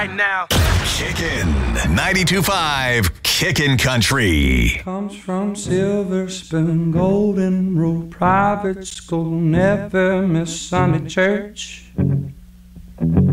now. Kickin' 92.5 Kickin' Country. Comes from Silver Spoon, Golden Rule, private school, never miss Sunday church.